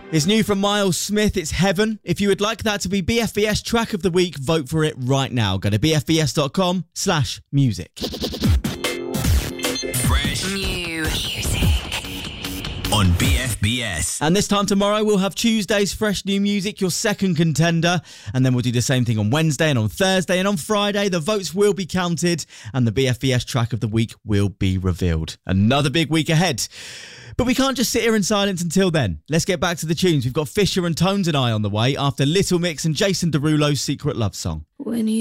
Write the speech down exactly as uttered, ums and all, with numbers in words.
It's new from Miles Smith, it's Heaven. If you would like that to be B F B S Track of the Week, vote for it right now. Go to bfbs.com slash music. Fresh new music on B F B S. And this time tomorrow, we'll have Tuesday's Fresh New Music, your second contender. And then we'll do the same thing on Wednesday and on Thursday. And on Friday, the votes will be counted and the B F B S Track of the Week will be revealed. Another big week ahead. But we can't just sit here in silence until then. Let's get back to the tunes. We've got Fisher and Tones and I on the way after Little Mix and Jason Derulo's Secret Love Song. When you